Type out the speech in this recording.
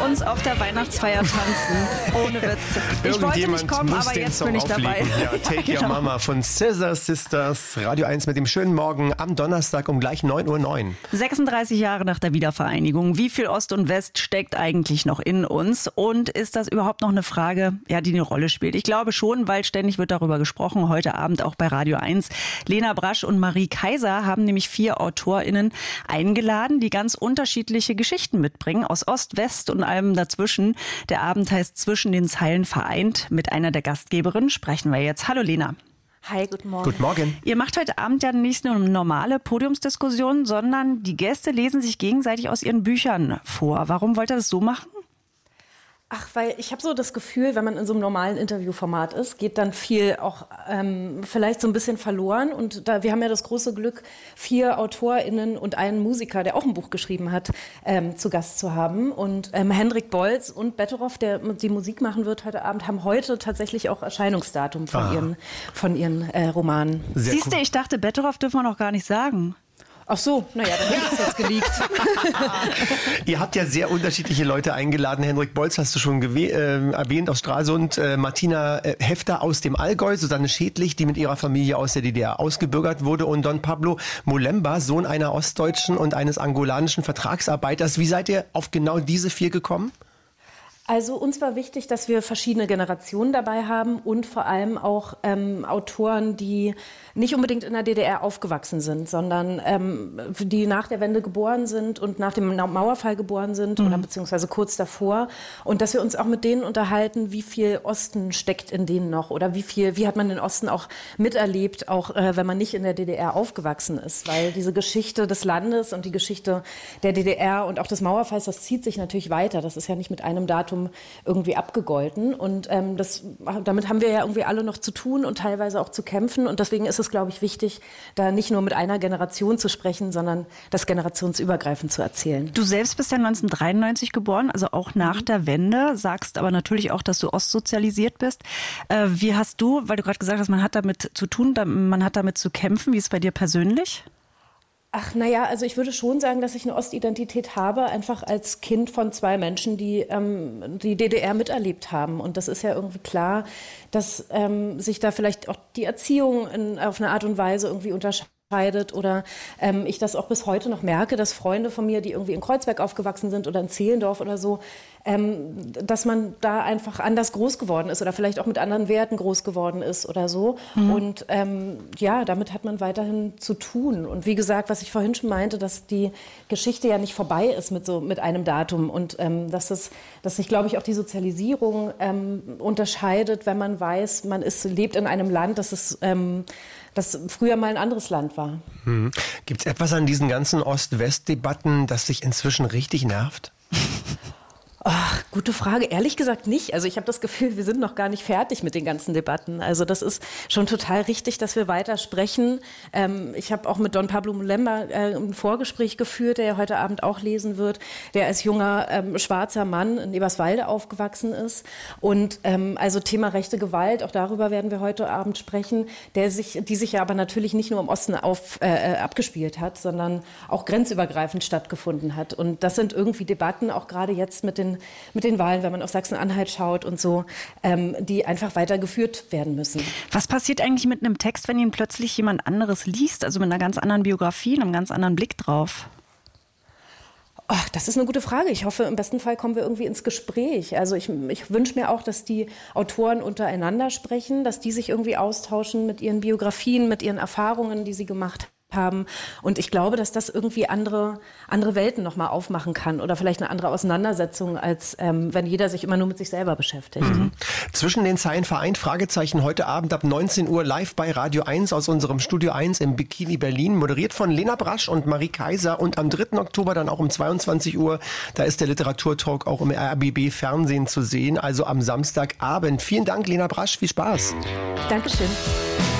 uns auf der Weihnachtsfeier tanzen. Ohne Witz. Ich wollte nicht kommen, aber jetzt bin ich dabei. Ja, Take Your Mama von Scissor Sisters. Radio 1 mit dem schönen Morgen am Donnerstag um gleich 9:09 Uhr. 36 Jahre nach der Wiedervereinigung. Wie viel Ost und West steckt eigentlich noch in uns? Und ist das überhaupt noch eine Frage, ja, die eine Rolle spielt? Ich glaube schon, weil ständig wird darüber gesprochen. Heute Abend auch bei Radio 1. Lena Brasch und Marie Kaiser haben nämlich 4 AutorInnen eingeladen, die ganz unterschiedliche Geschichten mitbringen, aus Ost, West und allem dazwischen. Der Abend heißt Zwischen den Zeilen vereint. Mit einer der Gastgeberinnen sprechen wir jetzt. Hallo Lena. Hi, guten Morgen. Guten Morgen. Ihr macht heute Abend ja nicht nur eine normale Podiumsdiskussion, sondern die Gäste lesen sich gegenseitig aus ihren Büchern vor. Warum wollt ihr das so machen? Ach, weil ich habe so das Gefühl, wenn man in so einem normalen Interviewformat ist, geht dann viel auch vielleicht so ein bisschen verloren. Und wir haben ja das große Glück, 4 AutorInnen und einen Musiker, der auch ein Buch geschrieben hat, zu Gast zu haben. Und Hendrik Bolz und Betteroff, der die Musik machen wird heute Abend, haben heute tatsächlich auch Erscheinungsdatum von ihren Romanen. Siehst du, ich dachte, Betteroff dürfen wir noch gar nicht sagen. Ach so, naja, dann hätte ich es jetzt geleakt. Ihr habt ja sehr unterschiedliche Leute eingeladen. Henrik Bolz hast du schon erwähnt aus Stralsund, Martina Hefter aus dem Allgäu, Susanne Schädlich, die mit ihrer Familie aus der DDR ausgebürgert wurde, und Don Pablo Molemba, Sohn einer ostdeutschen und eines angolanischen Vertragsarbeiters. Wie seid ihr auf genau diese 4 gekommen? Also uns war wichtig, dass wir verschiedene Generationen dabei haben und vor allem auch Autoren, die nicht unbedingt in der DDR aufgewachsen sind, sondern die nach der Wende geboren sind und nach dem Mauerfall geboren sind oder beziehungsweise kurz davor. Und dass wir uns auch mit denen unterhalten, wie viel Osten steckt in denen noch oder wie hat man den Osten auch miterlebt, auch wenn man nicht in der DDR aufgewachsen ist. Weil diese Geschichte des Landes und die Geschichte der DDR und auch des Mauerfalls, das zieht sich natürlich weiter. Das ist ja nicht mit einem Datum irgendwie abgegolten. Und damit haben wir ja irgendwie alle noch zu tun und teilweise auch zu kämpfen. Und deswegen ist es, glaube ich, wichtig, da nicht nur mit einer Generation zu sprechen, sondern das generationsübergreifend zu erzählen. Du selbst bist ja 1993 geboren, also auch nach der Wende, sagst aber natürlich auch, dass du ostsozialisiert bist. Wie hast du, weil du gerade gesagt hast, man hat damit zu tun, man hat damit zu kämpfen, wie ist es bei dir persönlich? Ach, naja, also ich würde schon sagen, dass ich eine Ostidentität habe, einfach als Kind von 2 Menschen, die die DDR miterlebt haben. Und das ist ja irgendwie klar, dass sich da vielleicht auch die Erziehung auf eine Art und Weise irgendwie unterscheidet oder ich das auch bis heute noch merke, dass Freunde von mir, die irgendwie in Kreuzberg aufgewachsen sind oder in Zehlendorf oder so, dass man da einfach anders groß geworden ist oder vielleicht auch mit anderen Werten groß geworden ist oder so. Und damit hat man weiterhin zu tun. Und wie gesagt, was ich vorhin schon meinte, dass die Geschichte ja nicht vorbei ist mit einem Datum und dass sich, glaube ich, auch die Sozialisierung unterscheidet, wenn man weiß, man lebt in einem Land, das früher mal ein anderes Land war. Gibt es etwas an diesen ganzen Ost-West-Debatten, das dich inzwischen richtig nervt? Ach, gute Frage. Ehrlich gesagt nicht. Also ich habe das Gefühl, wir sind noch gar nicht fertig mit den ganzen Debatten. Also das ist schon total richtig, dass wir weiter sprechen. Ich habe auch mit Don Pablo Molemba ein Vorgespräch geführt, der ja heute Abend auch lesen wird, der als junger schwarzer Mann in Eberswalde aufgewachsen ist. Und also Thema rechte Gewalt, auch darüber werden wir heute Abend sprechen, die sich ja aber natürlich nicht nur im Osten abgespielt hat, sondern auch grenzübergreifend stattgefunden hat. Und das sind irgendwie Debatten, auch gerade jetzt mit den Wahlen, wenn man auf Sachsen-Anhalt schaut und so, die einfach weitergeführt werden müssen. Was passiert eigentlich mit einem Text, wenn ihn plötzlich jemand anderes liest, also mit einer ganz anderen Biografie, einem ganz anderen Blick drauf? Oh, das ist eine gute Frage. Ich hoffe, im besten Fall kommen wir irgendwie ins Gespräch. Also ich wünsche mir auch, dass die Autoren untereinander sprechen, dass die sich irgendwie austauschen mit ihren Biografien, mit ihren Erfahrungen, die sie gemacht haben. Und ich glaube, dass das irgendwie andere Welten nochmal aufmachen kann oder vielleicht eine andere Auseinandersetzung, als wenn jeder sich immer nur mit sich selber beschäftigt. Zwischen den Zeilen vereint, Fragezeichen, heute Abend ab 19 Uhr live bei Radio 1 aus unserem Studio 1 im Bikini Berlin, moderiert von Lena Brasch und Marie Kaiser, und am 3. Oktober dann auch um 22 Uhr, da ist der Literaturtalk auch im RBB Fernsehen zu sehen, also am Samstagabend. Vielen Dank, Lena Brasch, viel Spaß. Dankeschön.